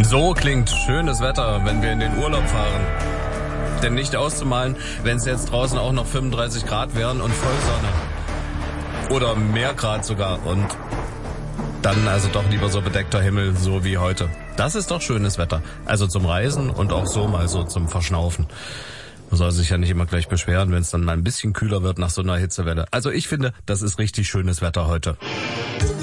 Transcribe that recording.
So klingt schönes Wetter, wenn wir in den Urlaub fahren. Denn nicht auszumalen, wenn es jetzt draußen auch noch 35 Grad wären und Vollsonne. Oder mehr Grad sogar. Und dann also doch lieber so bedeckter Himmel, so wie heute. Das ist doch schönes Wetter. Also zum Reisen und auch so mal so zum Verschnaufen. Man soll sich ja nicht immer gleich beschweren, wenn es dann mal ein bisschen kühler wird nach so einer Hitzewelle. Also ich finde, das ist richtig schönes Wetter heute.